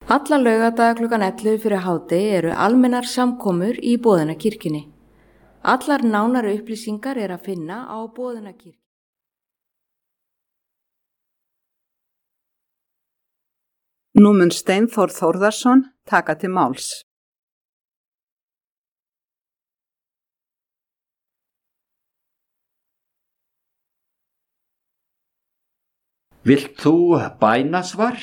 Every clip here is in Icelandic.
Alla laugardaga klukkan 11 fyrir hádegi eru almennar samkomur í Boðunarkirkjunni. Allar nánari upplýsingar er að finna á Boðunarkirkjunni. Nú mun Steinþór Þórðarson taka til máls. Vilt þú bænasvar?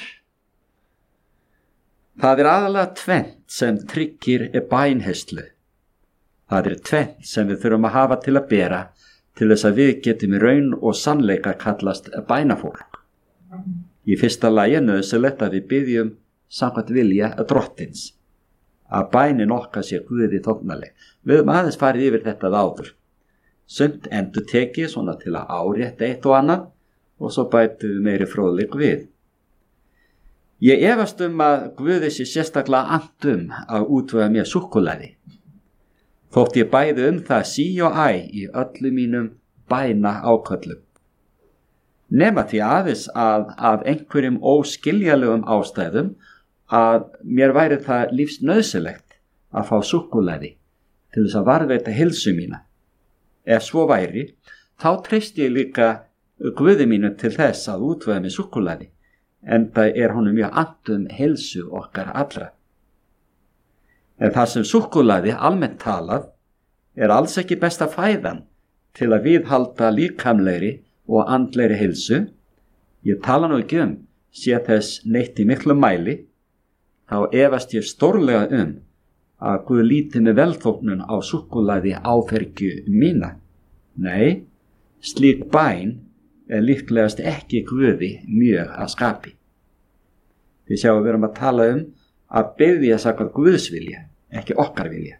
Það er aðalega tvennt sem tryggir bænheyslu. Það er tvennt sem við þurfum að hafa til að bera til þess að við getum í raun og sannleika kallast bænafólk. Í fyrsta lagi er nauðsynlegt að við biðjum samkvæmt vilja drottins, að bænin okkar sé Guði þóknanleg. Við höfum aðeins farið yfir þetta áður. Sumt endurtekið svona til að árétta eitt og annað og svo bætum við meiri fróðleik við. Ég efast að Guði sé sérstaklega annt að útvega mér súkkulaði. Þótt ég bæði það sí og æ í öllum mínum bæna áköllum. Nema því aðeins að af einhverjum óskiljalegum ástæðum að mér væri það lífsnauðsynlegt að fá súkkulaði til þess að varðveita heilsu mína. Ef svo væri, þá treysti ég líka Guði mínu til þess að útvega mér súkkulaði, enda er honum mjög annt heilsu okkar allra. En það sem súkkulaði almennt talað er alls ekki besta fæðan til að viðhalda líkamlegri og andlegri heilsu. Ég tala nú ekki sé þess neitt í miklu mæli, þá efast ég stórlega að Guð líti með velþóknun á súkkulaði áfergju mína. Nei, slík bæn er líklegast ekki Guði mjög að skapi. Við sjáum við erum að tala að biðja samkvæmt Guðs vilja, ekki okkar vilja.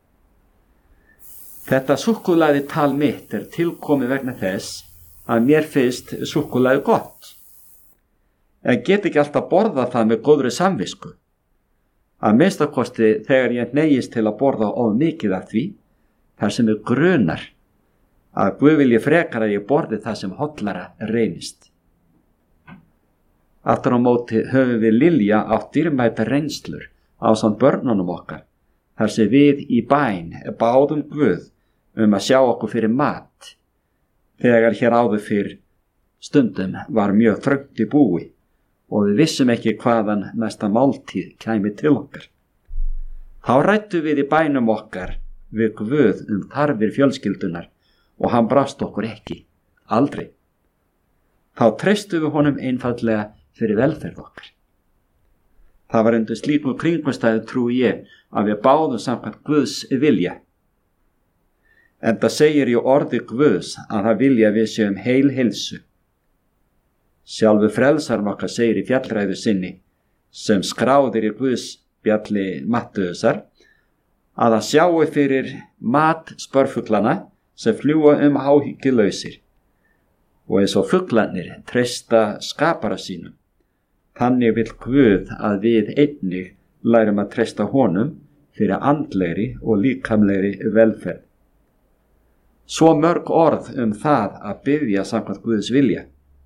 Þetta súkkulaði tal mitt er tilkomið vegna þess að mér finnst súkkulaði gott. En get ekki alltaf borða það með góðri samvisku. Að minnstakosti þegar ég neyjist til að borða of mikið af því, þar sem er grunar að Guð vilji frekar að ég borði það sem hollara reynist. Aftur á móti höfum við Lilja átt dýrmæta reynslur ásamt börnunum okkar, þar sem við í bæn báðum Guð að sjá okkur fyrir mat, þegar hér áður fyrr stundum var mjög þröngt í búi og við vissum ekki hvaðan næsta máltíð kæmi til okkar. Þá ræddu við í bænum okkar við Guð þarfir fjölskyldunar og hann brást okkur ekki, aldrei. Þá treystum við honum einfaldlega fyrir velferð okkar. Það var undir slíkum kringumstæðum trúi ég að við báðum samkvæmt Guðs vilja. Enda segir í orði Guðs að það vilja við séum heil heilsu. Sjálfur frelsarinn okkar segir í fjallræðu sinni, sem skráðir í Guðs spjalli Mattheusar, að það sjáu fyrir mat spörfuglana sem fljúga áhyggjulausir, og eins og fuglarnir treysta skapara sínum, þannig vill Guð að við einnig lærum að treysta honum fyrir andlegri og líkamlegri velferð. Svo mörg orð það að biðja samkvæmt Guðs vilja.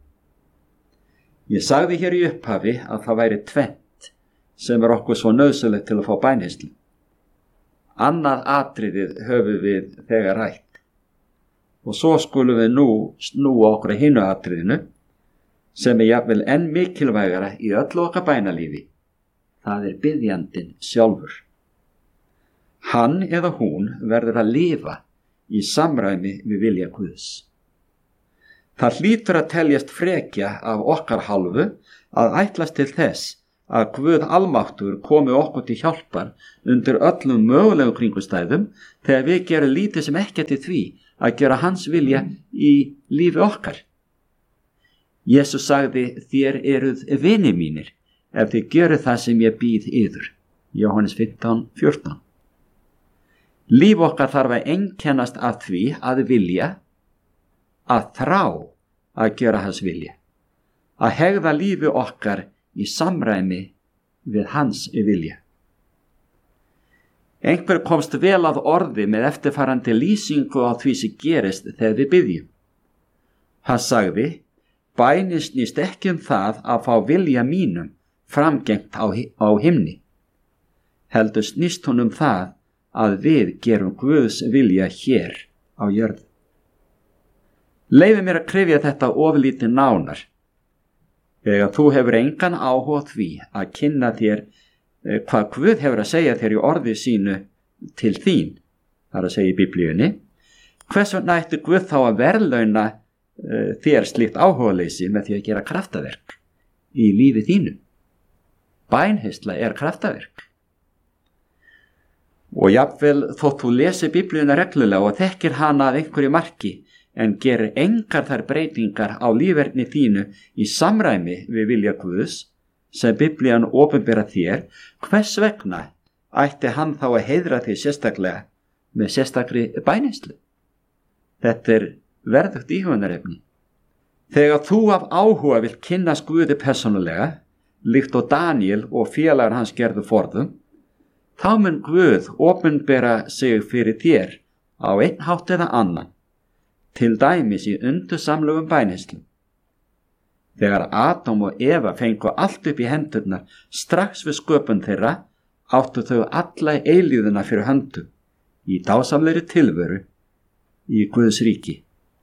Ég sagði hér í upphafi að það væri tvennt sem er okkur svo nauðsynlegt til að fá bænheyslu. Annað atriðið höfum við þegar rætt. Og svo skulum við nú snúa okkur að hinu atriðinu, sem er jafnvel enn mikilvægara í öllu okkar bænalífi. Það er biðjandinn sjálfur. Hann eða hún verður að lifa í samræmi við vilja Guðs. Það hlýtur að teljast frekja af okkar hálfu að ætlast til þess að Guð almáttugur komi okkur til hjálpar undir öllum mögulegum kringumstæðum þegar við gerum lítið sem ekkert í því að gera hans vilja í lífi okkar. Jesús sagði, þér eruð vinir mínir ef þið gjöruð það sem ég býð yður. Jóhannes 15:14. Líf okkar þarf að einkennast af því að vilja, að þrá að gera hans vilja, að hegða lífi okkar í samræmi við hans vilja. Einhver komst vel að orði með eftirfarandi lýsingu á því sem gerist þegar við biðjum. Hann sagði, bænin snýst ekki það að fá vilja mínum framgengt á himni. Heldur snýst hún það að við gerum Guðs vilja hér á jörðu. Leyfi mér að krifja þetta oflítið nánar. Þegar þú hefur engan áhuga því að kynna þér hvað Guð hefur að segja þér í orði sínu til þín, þar að segja í Biblíunni, hvers vegna ætti Guð þá að verðlauna þér slíkt áhugaleysi með því að gera kraftaverk í lífi þínu? Bænheyrsla er kraftaverk. Og jafnvel þótt þú lesi Biblíuna reglulega og þekkir hana að einhverju marki, en gerir engar þær breytingar á líferni þínu í samræmi við vilja Guðs sem Biblían opinbera þér, hvers vegna ætti hann þá að heiðra þig sérstaklega með sérstakri bænheyrslu? Þetta er verðugt íhugunarefni. Þegar þú af áhuga vilt kynnast Guði persónulega, líkt og Daniel og félagar hans gerðu forðum, þá mun Guð opinbera sig fyrir þér á einn hátt eða annan, til dæmis í undursamlegum bænheyslum. Þegar Adam og Eva fengu allt upp í hendurnar strax við sköpun þeirra, áttu þau alla eilíðuna fyrir höndum, í dásamlegri tilveru í Guðs ríki.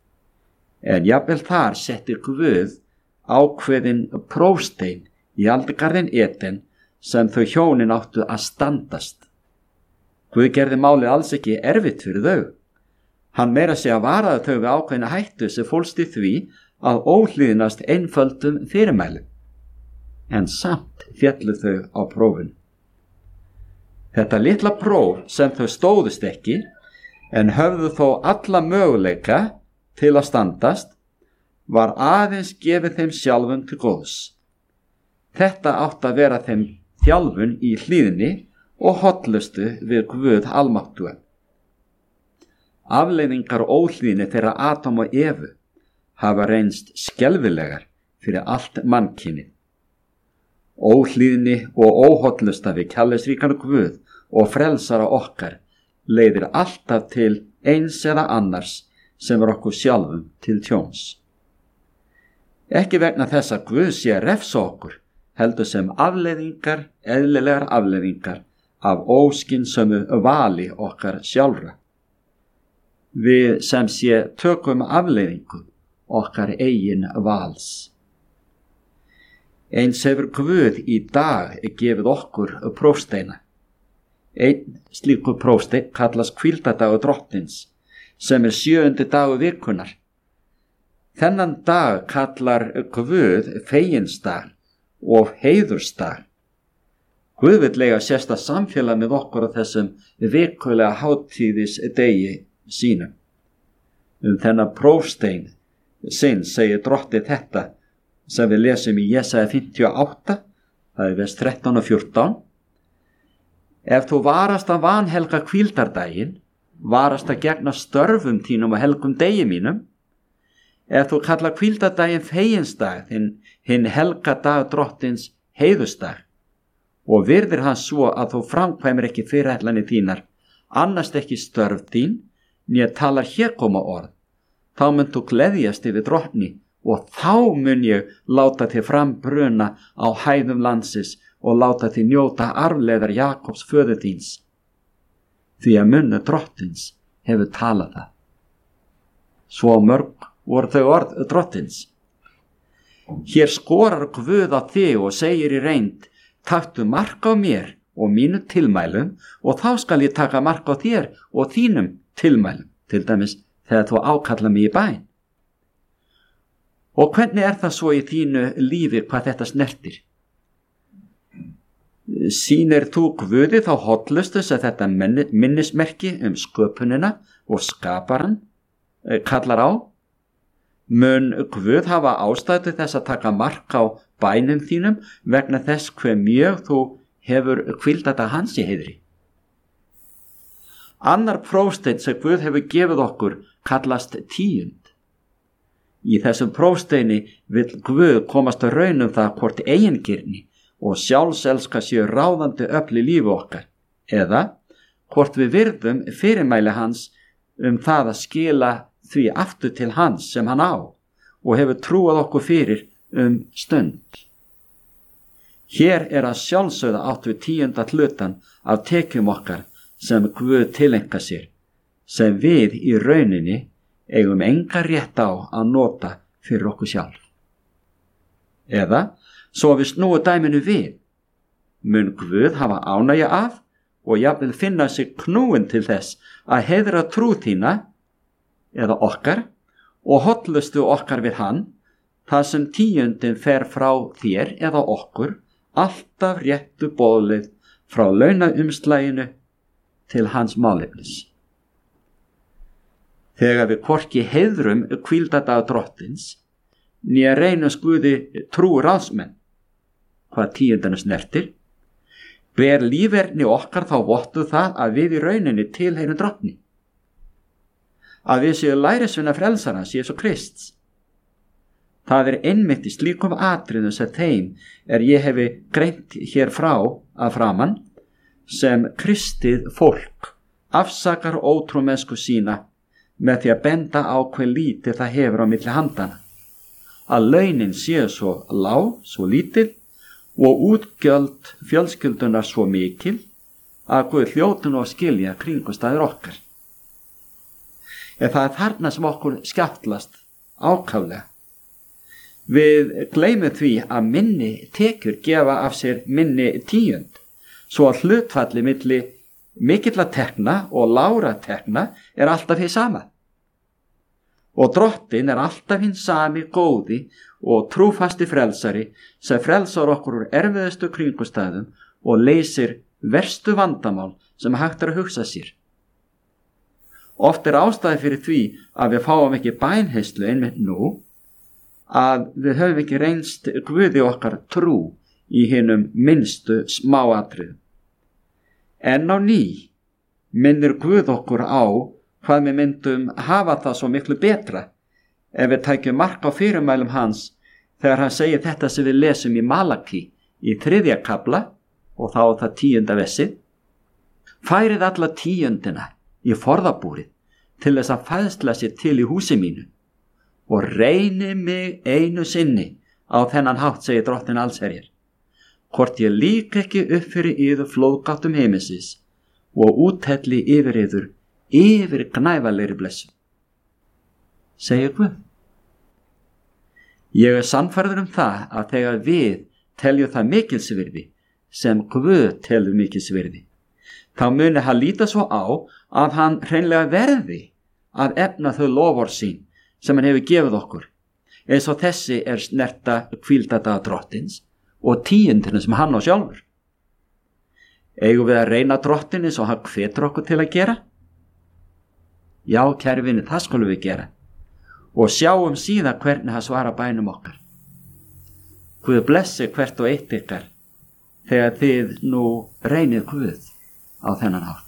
En jafnvel þar setti Guð ákveðin prófstein í aldingarðin Eden sem þau hjónin áttu að standast. Guð gerði málið alls ekki erfitt fyrir þau. Hann meira sig að varaði þau við ákveðina hættu sem fólst í því að óhlýðnast einföldum fyrirmælum. En samt féllu þau á prófinu. Þetta litla próf sem þau stóðust ekki, en höfðu þó alla möguleika til að standast, var aðeins gefið þeim sjálfum til góðs. Þetta átti að vera þeim þjálfun í hlýðni og hollustu við Guð almáttugan. Afleiðingar óhlýðni þeirra Adam og Evu hafa reynst skelfilegar fyrir allt mannkynið. Óhlýðni og óhollusta við kærleiksríkan Guð og frelsara okkar leiðir alltaf til eins eða annars sem er okkur sjálfum til tjóns. Ekki vegna þess að Guð sé að refsa okkur, heldur sem afleiðingar, eðlilegar afleiðingar af óskynsömu vali okkar sjálfra. Við sem sé tökum afleiðingu okkar eigin vals. Eins hefur Guð í dag gefið okkur prófsteina. Einn slíkur prófsteinn kallast hvíldardagur Drottins, sem er 7. dagur vikunnar. Þennan dag kallar Guð feginsdag og heiðursdag. Guð vill eiga sérstakt samfélag með okkur á þessum vikulega hátíðis degi sínum. Þennan prófstein sinn segir Drottið þetta sem við lesum í Jesaja 58, það er vers 13 og 14. Ef þú varast að vanhelga hvíldardaginn, varast að gegna störfum þínum og helgum degi mínum, ef þú kallar hvíldardaginn feginsdag, hinn helga dag Drottins heiðursdag, og virðir hann svo að þú framkvæmir ekki fyrirætlanir þínar, annast ekki störf þín, né talar hérkoma orð, þá mun þú gleðjast yfir Drottni og þá mun ég láta þig frambruna á hæðum landsins og láta þig njóta arfleðar Jakobs föður þíns. Því að munur Drottins hefur talað það. Svo mörg voru þau orð Drottins. Hér skorar Guð á þig og segir í reynd, taktu mark á mér og mínu tilmælum og þá skal ég taka mark á þér og þínum tilmælum, til dæmis þegar þú ákalla mig í bæn. Og hvernig er það svo í þínu lífi hvað þetta snertir? Sýnir þú Guði þá hollustu sem þetta minnismerki sköpunina og skaparan kallar á? Mun Guð hafa ástæðu þess að taka mark á bænum þínum vegna þess hve mjög þú hefur hvíldata hans í heiðri? Annar prófsteinn sem Guð hefur gefið okkur kallast tíund. Í þessum prófsteini vill Guð komast að raun það hvort eigingirni og sjálfselska séu ráðandi öfl í lífi okkar, eða hvort við virðum fyrirmæli hans það að skila því aftur til hans sem hann á og hefur trúað okkur fyrir stund. Hér að sjálfsögða átt við 10. hlutan af tekjum okkar sem Guð tileinka sér, sem við í rauninni eigum enga rétt á að nota fyrir okkur sjálf. Eða, svo við snúum dæminu við, mun Guð hafa ánægju af og jafnvel finna sig knúin til þess að heiðra trú þína eða okkar og hollustu okkar við hann, þar sem 10. fer frá þér eða okkur alltaf réttu boðleið frá launaumslaginu til hans málefnis. Þegar við hvorki heiðrum hvíldardag drottins, né reynum Guði trú ráðsmenn, hvað 10. snertir, ber líferni okkar þá vottu það að við í rauninni tilheyrum drottni, að við séu lærisveina frelsarans Jesú Krists. Það einmitt í slíkum atriðum sem þeim ég hefi greint hér frá að framan, sem kristið fólk afsakar ótrúmennsku sína með því að benda á hve lítið það hefur á milli handana, að launin séu svo lág, svo lítil og útgjöld fjölskyldunar svo mikil að Guð hljóti nú að skilja kringumstæður okkar. Það þarna sem okkur skjáttlast ákaflega. Við gleymum því að minni tekjur gefa af sér minni 10, svo að hlutfalli milli mikilla tekna og lágra tekna alltaf hið sama. Og drottin alltaf hinn sami góði og trúfasti frelsari sem frelsar okkur úr erfiðustu kringumstæðum og leysir verstu vandamál sem hægt að hugsa sér. Oft ástæði fyrir því að við fáum ekki bænheyslu einmitt nú, að við höfum ekki reynst Guði okkar trú í hinum minnstu smáatriðum. En á ný minnir Guð okkur á hvað við myndum hafa það svo miklu betra ef við tækjum mark á fyrirmælum hans þegar hann segir þetta sem við lesum í Malaki í 3. kafla og þá það 10. versið. Færið alla 10. í forðabúrið til þess að fæðsla sér til í húsi mínu og reyni mig einu sinni á þennan hátt, segir drottin allsherjar, hvort ég líka ekki upp fyrir yður flóðgáttum heimisins og úthelli yfir yður yfir gnæfalegri blessun, segir Guð. Ég sannfærður það að þegar við teljum það mikilsvirði sem Guð telur mikilsvirði, þá muni hann líta svo á að hann hreinlega verði að efna þau loforð sín sem hann hefur gefið okkur, eins og þessi snerta hvíldardaga drottins og 10. sem hann á sjálfur. Eigum við að reyna drottin eins og hann hvetur okkur til að gera? Já, kæri vinir, það skulum við gera og sjáum síðan hvernig hann svarar bænum okkar. Guð blessi hvert og eitt ykkar þegar þið nú reynið Guð á þennan hátt.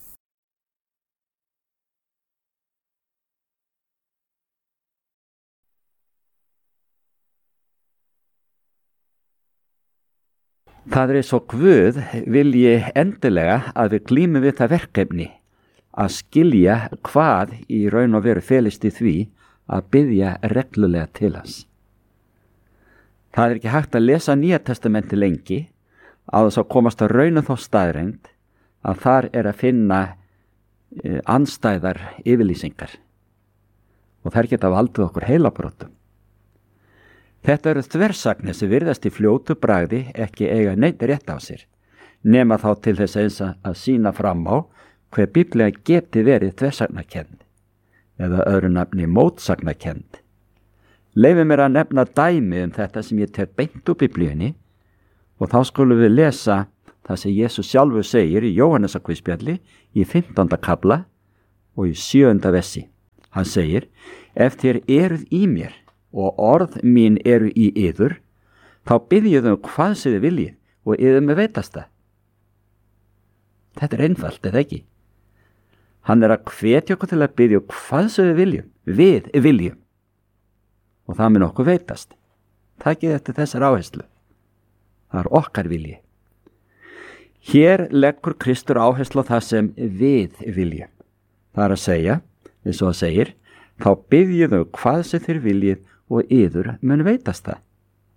Það eins og Guð vilji endilega að við glímum við það verkefni að skilja hvað í raun og veru felist í því að biðja reglulega til hans. Það ekki hægt að lesa Nýja testamenti lengi á þess að komast að raun þá staðreind að þar að finna andstæðar yfirlýsingar og þær geta valdið okkur heilabrotum. Þetta eru þversagnir sem virðast í fljótu bragði ekki eiga neitt rétt á sér, nema þá til þess eins að sýna fram á hver Biblía geti verið þversagnakennd eða öðru nafni mótsagnakend. Leyfi mér að nefna dæmi þetta sem ég tek beint úr Biblíunni og þá skulum við lesa það sem Jesús sjálfur segir í Jóhannesarguðspjalli í 15. kafla og í 7. versi. Hann segir: ef þér eruð í mér og orð mín eru í yður, þá biðjið hvað sem þið viljið og yður með veitast það. Þetta einfalt, eða ekki? Hann að hvetja okkur til að biðja hvað sem við viljum. Og það mun okkur veitast. Takið eftir þessar áherslu. Það okkar vilji. Hér leggur Kristur áherslu á það sem við viljum. Það að segja, eins og það segir, þá biðjið hvað sem þér viljið og yður mun veitast það.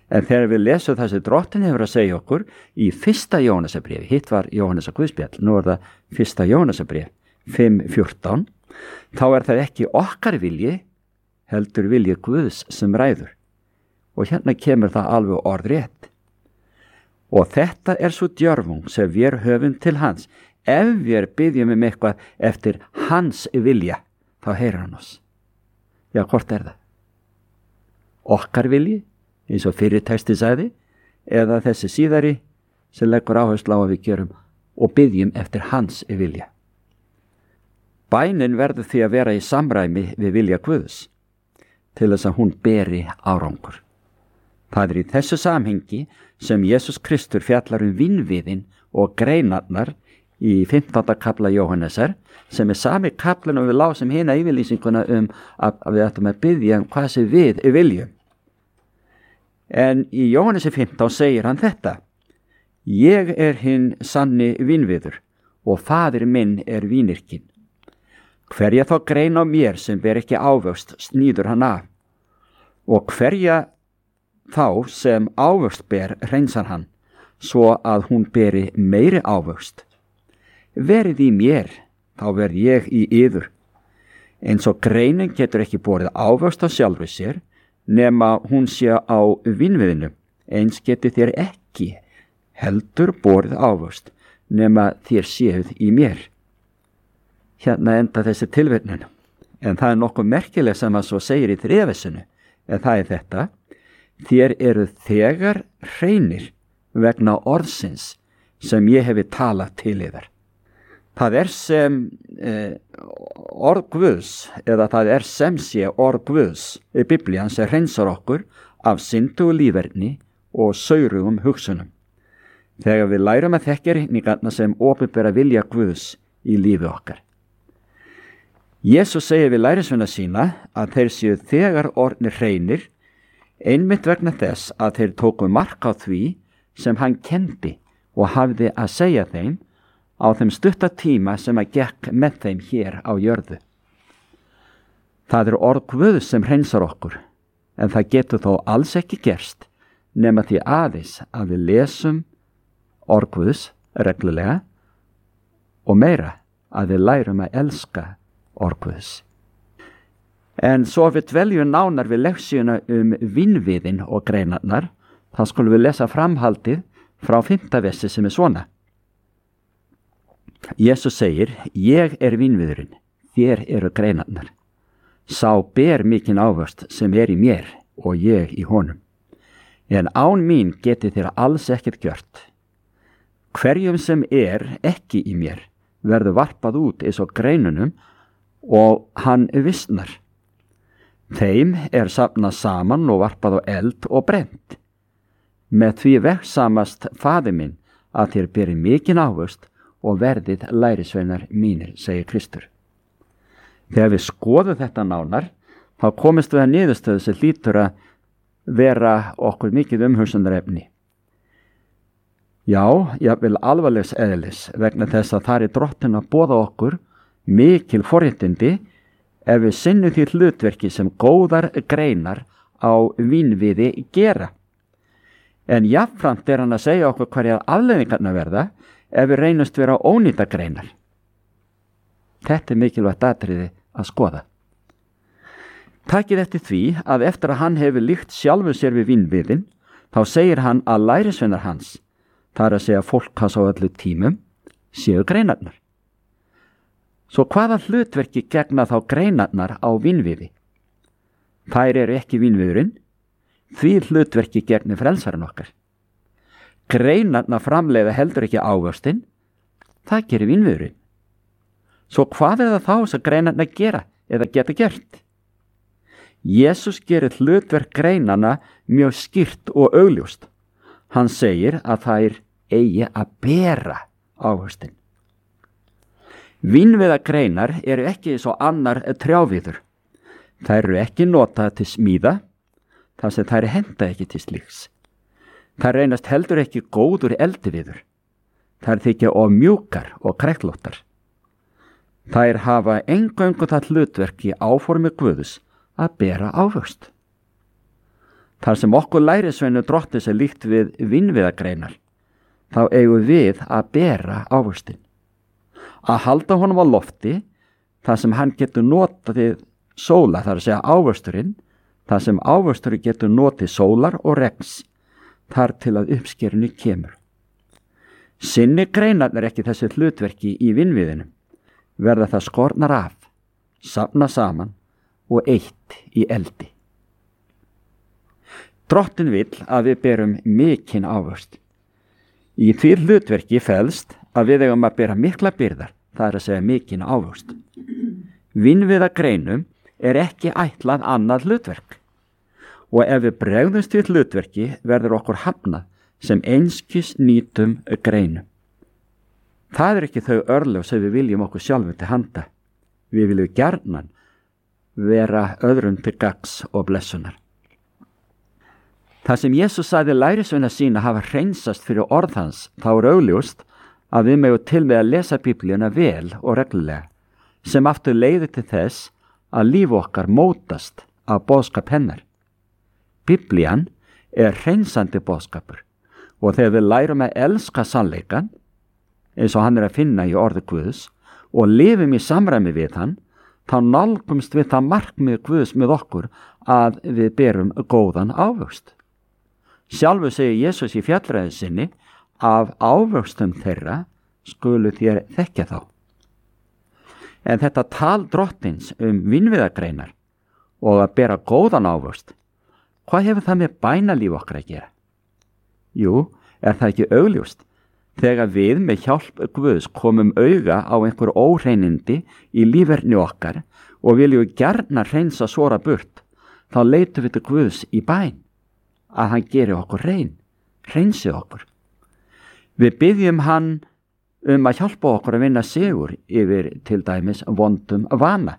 En þegar við lesum það sem Drottinn hefur að segja okkur í 1. Jóhannesarbréfi, hitt var Jóhannesar Guðspjall, nú er það 1. Jóhannesarbréf 5:14, þá er það ekki okkar vilji, heldur vilji Guðs sem ræður. Og hérna kemur það alveg orðrétt. Og þetta er svo djörfung sem við höfum til hans. Ef við byggjum eitthvað eftir hans vilja, þá heyrir hann oss. Já, hvort er það? Okkar vilji, eins og fyrir texti sagði, eða þessi síðari sem leggur áherslu á að við gerum og byggjum eftir hans vilja. Bænin verður því að vera í samræmi við vilja Guðs til þess að hún beri árangur. Það er í þessu samhengi sem Jesús Kristur fjallar vinviðin og greinarnar í 15. kafla Jóhannesar, sem er sami kaflan og við lásum hina yfirlýsinguna að við ættum að biðja hvað sem við viljum. En í Jóhannesi 15 segir hann þetta: Ég er hinn sanni vinviður og faðir minn er vínyrkinn. Hverja þá grein á mér sem ber ekki ávöxt snýður hann af, og hverja þá sem ávöxt ber hreinsar hann, svo að hún beri meiri ávöxt. Verið í mér, þá verð ég í yður. Eins og greinin getur ekki borið ávöxt á sjálfri sér, nema hún sé á vínviðinu, eins getur þér ekki heldur borið ávöxt, nema þér séuð í mér. Hérna enda þessi tilvitnun, en það er nokkuð merkileg sem að svo segir í 3. versinu, en það er þetta: Þér eru þegar hreinir vegna orðsins sem ég hefi talað til yðar. Það er sem orð Guðs, eða það er sem sé orð Guðs í Biblían sem hreinsar okkur af syndu og líferni og saurugum hugsunum. Þegar við lærum að þekkja reikningarna sem opinbera vilja Guðs í lífi okkar. Jesús segir við lærisveina sína að þeir séu þegar orðnir hreinir, einmitt vegna þess að þeir tóku mark á því sem hann kenndi og hafði að segja þeim á þeim stutta tíma sem að gekk með þeim hér á jörðu. Það er orð Guðs sem hreinsar okkur, en það getur þó alls ekki gerst nema því aðeins að við lesum orð Guðs reglulega og meira að við lærum að elska orð Guðs. En svo við dveljum nánar við leksíuna vinviðin og greinarnar, þá skulum við lesa framhaldið frá 5. versi sem er svona. Jesús segir: Ég er vinviðurinn, þér eru greinarnar. Sá ber mikinn ávöxt sem er í mér og ég í honum. En án mín geti þér alls ekkert gjört. Hverjum sem er ekki í mér verður varpað út eins og greinunum og hann vissnar. Þeim er safnað saman og varpað á eld og brennt. Með því vegsamast faðir minn að þér beri mikinn ávöxt og verðið lærisveinar mínir, segir Kristur. Þegar við skoðum þetta nánar, þá komist við að niðurstöðu sem hlýtur að vera okkur mikið umhugsunarefni. Já, jafnvel alvarlegs eðlis, vegna þess að það er Drottinn að boða okkur mikil forréttindi ef við sinnum því hlutverki sem góðar greinar á vínviði gera. En jafnframt er hann að segja okkur hverjar afleiðingarnar verða ef við reynumst vera ónýta greinar. Þetta er mikilvægt atriði að skoða. Takið eftir því að eftir að hann hefur líkt sjálfu sér við vínviðin, þá segir hann að lærisveinar hans, það er að segja fólk hans á öllu tímum, séu greinarnar. Svo hvaða hlutverki gegna þá greinarnar á vínviði? Þær eru ekki vínviðurinn, því hlutverki gegni frelsarinn okkar. Greinarnar framleiða heldur ekki ávöxtinn, það gerir vínviðurinn. Svo hvað er það þá sem greinarnar gera eða geta gert? Jesús gerir hlutverk greinarna mjög skýrt og augljóst. Hann segir að þær eigi að bera ávöxtinn. Vínviðagreinar eru ekki eins og annar trjáviður. Þær eru ekki notað til smíða, þar sem þær henta ekki til slíks. Þær reynast heldur ekki góður eldiviður. Þær þykja of mjúkar og kræklóttar. Þær hafa eingöngu það hlutverk í áformi Guðs að bera ávöxt. Þar sem okkur lærisveinu drottins líkt við vínviðagreinar, þá eigum við að bera ávöxtinn. Að halda honum á lofti, þar sem hann getur notið sóla, þar að segja ávöxturinn, þar sem ávöxturinn getur notið sólar og regns, þar til að uppskerunni kemur. Sinni greinarnir ekki þessi hlutverki í vínviðinu, verða það skornar af, safna saman og eitt í eldi. Drottin vill að við berum mikinn ávöxt. Í því hlutverki felst að við eigum að bera mikla byrðar, það er að segja mikinn ávöxt. Vínviðagreinum er ekki ætlað annað hlutverk og ef við bregðumst við hlutverki verður okkur hafnað sem einskis nýtum greinum. Það er ekki þau örlög sem við viljum okkur sjálfum til handa. Við viljum gjarnan vera öðrum til gagns og blessunar. Það sem Jesús sagði lærisveina sína hafa hreinsast fyrir orð hans, þá er augljóst að við megum til með að lesa Biblíuna vel og reglulega, sem aftur leiðir til þess að líf okkar mótast af boðskap hennar. Biblían er hreinsandi boðskapur og þegar við lærum að elska sannleikann, eins og hann er að finna í orði Guðs, og lifum í samræmi við hann, þá nálgumst við það markmið Guðs með okkur að við berum góðan ávöxt. Sjálfur segir Jesús í fjallræðu sinni, af ávöxtum þeirra skulu þér þekkja þá. En þetta tal drottins vínviðagreinar og að bera góðan ávöxt, hvað hefur það með bænalíf okkar að gera? Jú, er það ekki augljóst? Þegar við með hjálp Guðs komum auga á einhver óhreinindi í líferni okkar og viljum gjarna hreinsa svora burt, þá leitum við til Guðs í bæn að hann geri okkur hreinsi okkur. Við biðjum hann að hjálpa okkur að vinna sigur yfir til dæmis vondum vana.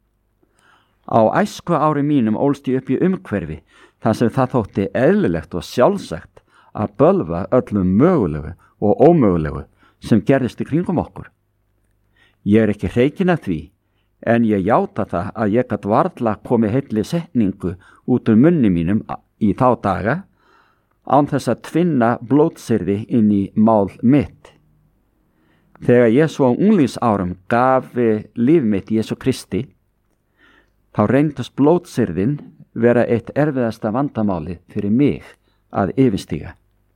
Á æsku ári mínum ólst ég upp í umhverfi þar sem það þótti eðlilegt og sjálfsagt að bölva öllum mögulegu og ómögulegu sem gerðist í kringum okkur. Ég er ekki hreykinn af því, en ég játa það að ég gat varla komið heilli setningu út úr munni mínum í þá daga án þess að tvinna blótsyrði inn í mál mitt. Þegar ég svo á unglingsárum gaf líf mitt Jesú Kristi, þá reyndust blótsyrðin vera eitt erfiðasta vandamáli fyrir mig að yfirstíga.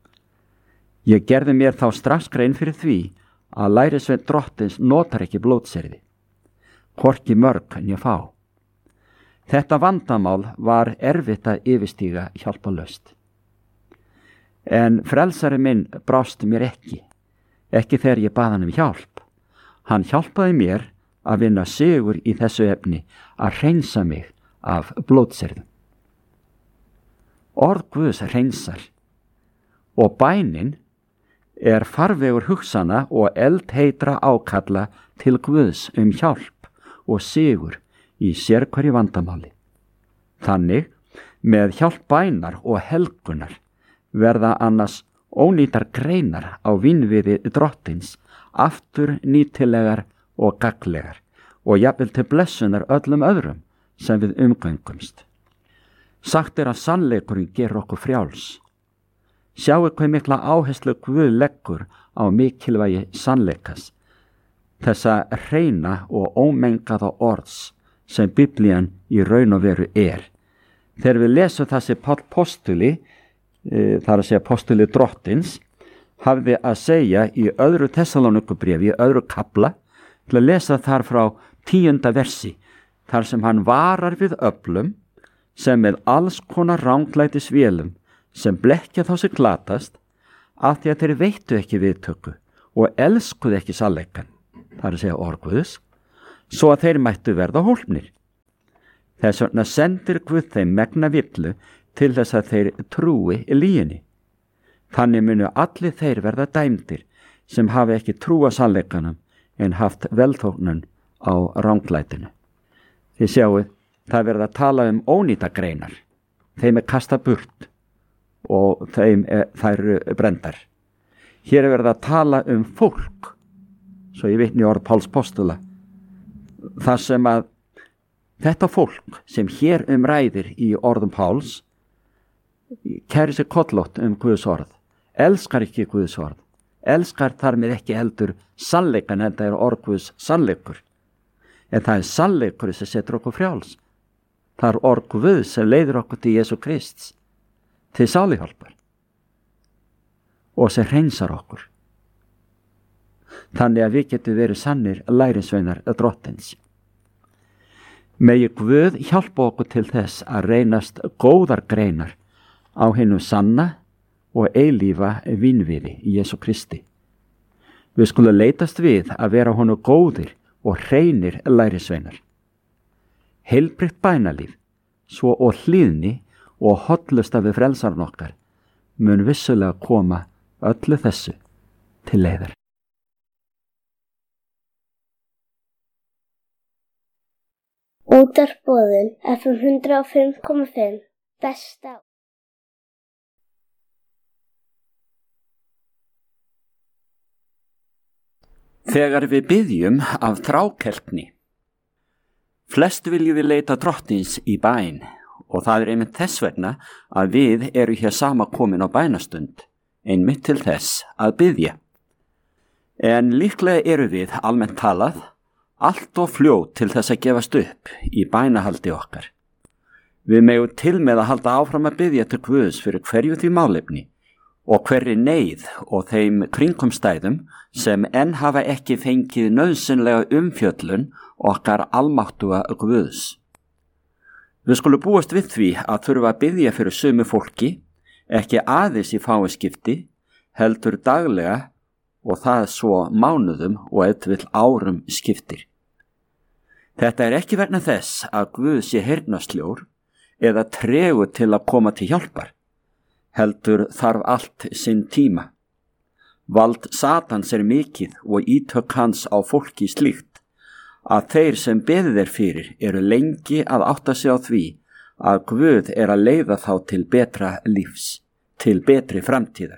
Ég gerði mér þá strax grein fyrir því að lærisveinn drottins notar ekki blótsyrði, hvorki mörg en ég fá. Þetta vandamál var erfitt að yfirstíga hjálparlaust. En frelsari minn brást mér ekki þegar ég bað hann hjálp. Hann hjálpaði mér að vinna sigur í þessu efni að hreinsa mig af blótsyrðum. Orð Guðs hreinsar og bænin er farvegur hugsana og eldheitra ákalla til Guðs hjálp og sigur í sérhverju vandamáli. Þannig, með hjálp bænar og helgunar verða annars ónýtar greinar á vínviði drottins aftur nýtilegar og gagnlegar og jafnvel til blessunar öllum öðrum sem við umgöngumst. Sagt er að sannleikurinn gerur okkur frjáls. Sjáu hvað mikla áherslu Guð leggur á mikilvægi sannleikas, þessa hreina og ómengaða orðs sem Biblían í raun og veru er. Þegar við lesum það sem Páll postuli, þar að segja postuli drottins, hafði að segja í öðru Tessalónikubréfi, í öðru kafla, til að lesa þar frá 10. versi, þar sem hann varar við öflum sem með alls konar ranglætis vélum sem blekkja þá sem glatast, af því að þeir veittu ekki viðtöku og elskuðu ekki sannleikann, þar að segja orð Guðs, svo að þeir mættu verða hólpnir. Þess vegna sendir Guð þeim megna villu til þess að þeir trúi lyginni. Þannig munu allir þeir verða dæmdir sem hafi ekki trúa sannleikanum en haft velþóknun á ranglætinu. Þið sjáuð, það verða að tala ónýta greinar. Þeim er kasta burt og þær eru brendar. Hér er verið að tala fólk, svo ég vitni orð Páls postula, þar sem að þetta fólk sem hér ræðir í orðum Páls, kæri sig kollótt Guðs orð, elskar ekki Guðs orð, elskar þar með ekki heldur sannleikan, en það orð Guðs sannleikur. En það sannleikur sem setur okkur frjáls. Það orð Guðs sem leiðir okkur til Jesú Krists, til sálihjálpar og sem hreinsar okkur. Þannig að við getum verið sannir lærisveinar drottins. Megi Guð hjálpa okkur til þess að reynast góðar greinar á hinu sanna og eilífa vinviði í Jesú Kristi. Við skulum leitast við að vera honum góðir og hreinir lærisveinar. Heilbrigt bænalíf, svo og hlýðni og hollusta við frelsarinn okkar mun vissulega koma öllu þessu til leiðar. Útvarpsboðun FM 105,5 besta. Þegar við biðjum af þrákelkni, flest viljum við leita drottins í bæn og það einmitt þess vegna að við eru hér samankomin á bænastund, einmitt til þess að biðja. En líklega eru við almennt talað allt of fljót til þess að gefast upp í bænahaldi okkar. Við megum til með að halda áfram að biðja til Guðs fyrir hverju því málefni og hverri neyð og þeim kringumstæðum sem enn hafa ekki fengið nauðsynlega umfjöllun okkar almáttuga Guðs. Við skulum búast við því að þurfa að biðja fyrir sömu fólki, ekki aðeins í fáiskipti, heldur daglega og það svo mánuðum og ef til vill árum skiptir. Þetta er ekki vegna þess að Guð sé heyrnarsljór eða tregur til að koma til hjálpar, heldur þarf allt sinn tíma. Vald Satans er mikið og ítök hans á fólki slíkt að þeir sem beðið er fyrir eru lengi að átta sig á því að Guð er að leiða þá til betra lífs, til betri framtíðar.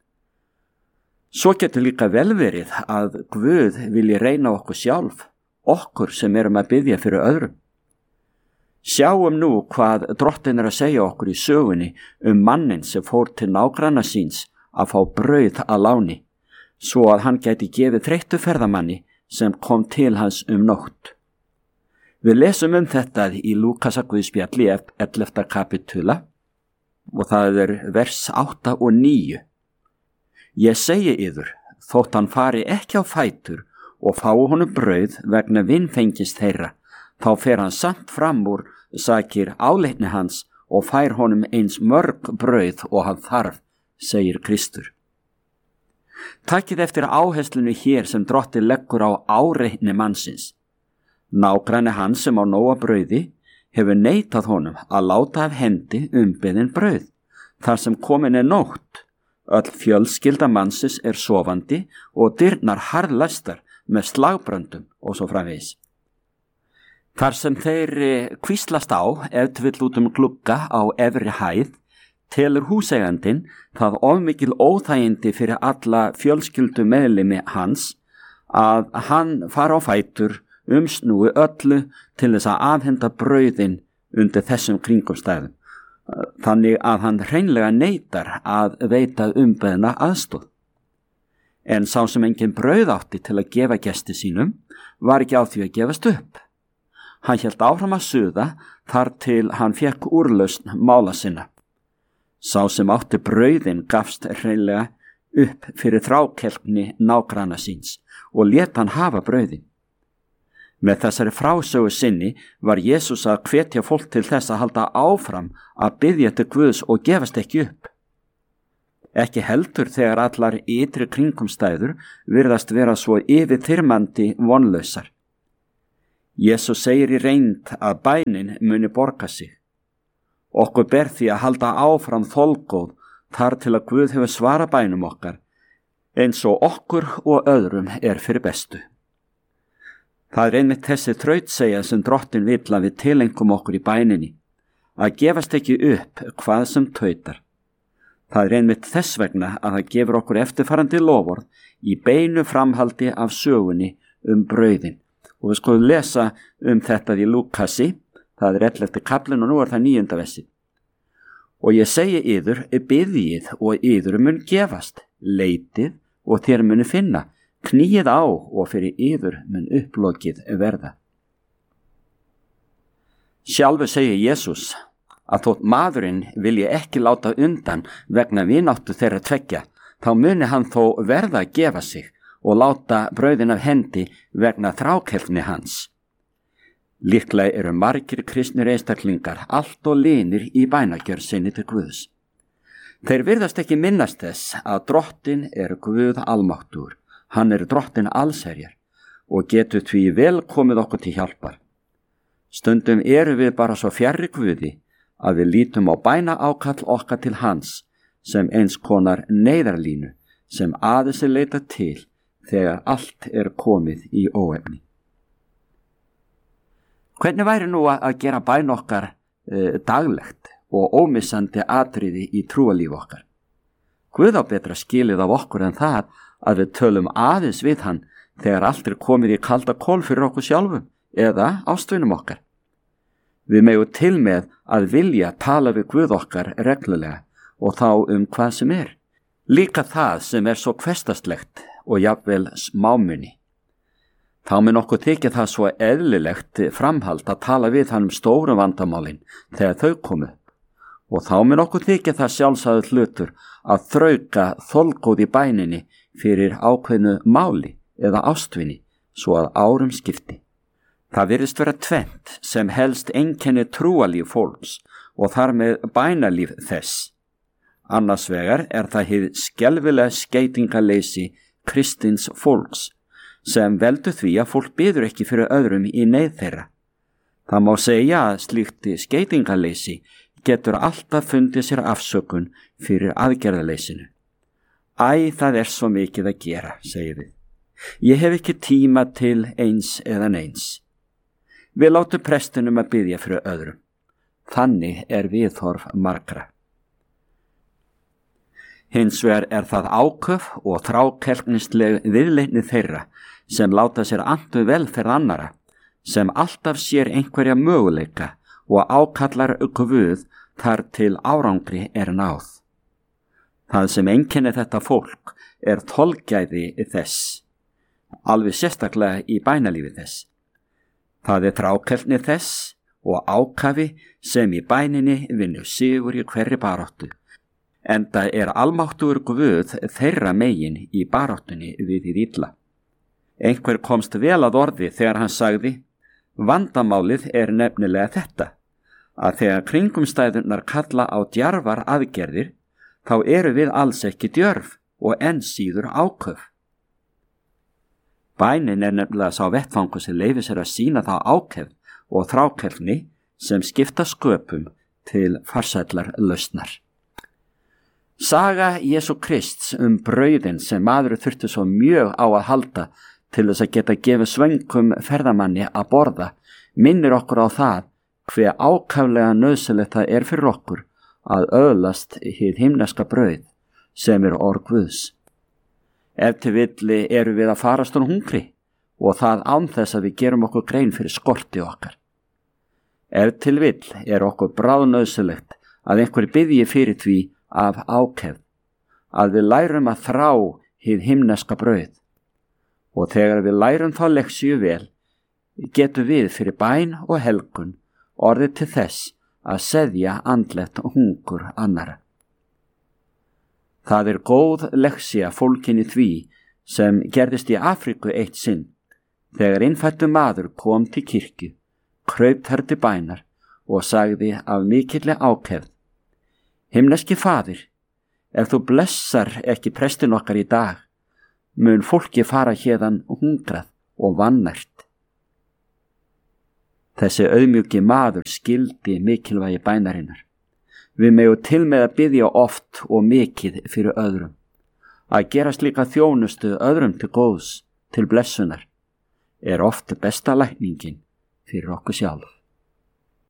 Svo getur líka vel verið að Guð vilji reyna okkur sjálf, okkur sem erum að biðja fyrir öðrum. Sjáum nú hvað drottin er að segja okkur í sögunni mannin sem fór til nágranna síns að fá brauð að láni, svo að hann gæti gefið þreyttu ferðamanni sem kom til hans nótt. Við lesum þetta í Lúkasarguðspjalli 11. kapitula og það er vers 8 og 9. Ég segi yður, þótt hann fari ekki á fætur og fái honum brauð vegna vinfengis þeirra, þá fer hann samt fram úr sakir áleitni hans og fær honum eins mörg brauð og hann þarf, segir Kristur. Takið eftir áherslunni hér sem drottinn leggur á áreitni mannsins. Nágranni hans sem á nóga brauði hefur neitað honum að láta af hendi umbeðin brauð, þar sem komin er nótt. Öll fjölskylda mannsins er sofandi og dyrnar harðlæstar með slagbröndum og svo framvegis. Þar sem þeir hvíslast á ef til vill út glugga á efri hæð, telur húseigandinn það ofmikil óþægindi fyrir alla fjölskyldu meðlimi hans að hann fara á fætur snúi öllu til þess að afhenda brauðin undir þessum kringumstæðum, þannig að hann hreinlega neitar að veita umbeðna aðstoð. En sá sem engin brauð átti til að gefa gesti sínum var ekki á því að gefast upp. Hann hélt áfram að suða þar til hann fékk úrlausn mála sinna. Sá sem átti brauðin gafst hreinlega upp fyrir þrákelkni nágranna síns og lét hann hafa brauðin. Með þessari frásögu sinni var Jesús að hvetja fólk til þess að halda áfram að biðja til Guðs og gefast ekki upp. Ekki heldur þegar allar ytri kringumstæður virðast vera svo yfirþyrmandi vonlausar. Jesús segir í reynd að bænin muni borga sig. Okkur ber því að halda áfram þolgóð þar til að Guð hefur svara bænum okkar, eins og okkur og öðrum er fyrir bestu. Það er einmitt þessi þrautsegja sem drottin vill að við tilengum okkur í bæninni, að gefast ekki upp hvað sem tautar. Það er einmitt þess vegna að það gefur okkur eftirfarandi loforð í beinu framhaldi af sögunni brauðin. Og við skulum lesa þetta í Lúkasi, það er 11. kaflinn og nú er það 9. versi. Og ég segi yður, biðjið og yður mun gefast, leitið og þér munu finna, kníið á og fyrir yður mun upplokið verða. Sjálfur segir Jesús að þótt maðurinn vilji ekki láta undan vegna vináttu þeirra tveggja, þá muni hann þó verða að gefa sig og láta brauðin af hendi vegna þrákelfni hans. Líklega eru margir kristnir einstaklingar allt og linir í bænagjörð sinni til Guðs. Þeir virðast ekki minnast þess að Drottinn er Guð almáttugur, hann er Drottinn allsherjar og getur því vel komið okkur til hjálpar. Stundum eru við bara svo fjarri Guði að við lítum á bæna ákall okkar til hans sem eins konar neyðarlínu sem aðeins er leita til þegar allt er komið í óefni. Hvernig væri nú að gera bæn okkar daglegt og ómissandi atriði í trúalíf okkar? Guð á betra skilið af okkur en það að við tölum aðeins við hann þegar allt er komið í kalda kol fyrir okkur sjálfum eða ástvinum okkar. Við megum til með að vilja tala við Guð okkar reglulega og þá hvað sem er. Líka það sem er svo hversdagslegt og jafnvel smámunni. Þá mun okkur þykja það svo eðlilegt framhald að tala við hann stórum vandamálin þegar þau komu. Og þá mun okkur þykja það sjálfsagður hlutur að þrauka þolgóð í bæninni fyrir ákveðnu máli eða ástvinni svo að árum skipti. Það virðist vera tvennt sem helst einkenni trúalíf fólks og þar með bænalíf þess. Annars vegar er það hið skelfilega skeytingaleysi kristins fólks sem veldur því að fólk biður ekki fyrir öðrum í neyð þeirra. Það má segja að slíkt skeytingaleysi getur alltaf fundið sér afsökun fyrir aðgerðaleysinu. Æ, það er svo mikið að gera, segir við. Ég hef ekki tíma til eins eða neins. Við látum prestinum að biðja fyrir öðrum. Þannig er viðhorf margra. Hins vegar er það áköf og þrákelknisleg viðleitni þeirra sem láta sér andu velferð annara, sem alltaf sér einhverja möguleika og ákallar Guð þar til árangri er náð. Það sem einkenni þetta fólk er þolgæði þess, alveg sérstaklega í bænalífi þess. Það er þrákelkni þess og ákafi sem í bæninni vinnur sigur í hverri baráttu, enda er almáttugur Guð þeirra megin í baráttunni við hið illa. Einhver komst vel að orði þegar hann sagði, vandamálið er nefnilega þetta, að þegar kringumstæðurnar kalla á djarfar aðgerðir, þá eru við alls ekki djörf og enn síður áköf. Bænin er nefnilega sá vettfangur sem leyfir sér að sýna þá ákefð og þrákelfni sem skipta sköpum til farsællar lausnar. Saga Jesú Krists brauðin sem maður þurfti svo mjög á að halda til þess að geta gefið svöngum ferðamanni að borða, minnir okkur á það hve ákaflega nauðsynlegt það er fyrir okkur að öðlast hið himneska brauð sem er orð Guðs. Ef til villi eru við að farast úr hungri og það án þess að við gerum okkur grein fyrir skorti okkar. Ef til vill er okkur bráðnauðsynlegt að einhver biðji fyrir því af ákefð, að við lærum að þrá hið himneska brauð. Og þegar við lærum þá leksíu vel, getum við fyrir bæn og helgun orðið til þess að seðja andlegt hungur annara. Það er góð leksía fólkin í því sem gerðist í Afríku eitt sinn, þegar innfættur maður kom til kirkju, kraup þar til bænar og sagði af mikilli ákefð, himneski faðir, ef þú blessar ekki prestin okkar í dag, mun fólki fara héðan hungrað og vannært. Þessi auðmjúki maður skildi mikilvægi bænarinnar. Við megum til með að biðja oft og mikið fyrir öðrum. Að gera slíka þjónustu öðrum til góðs, til blessunar, er oft besta lækningin fyrir okkur sjálf.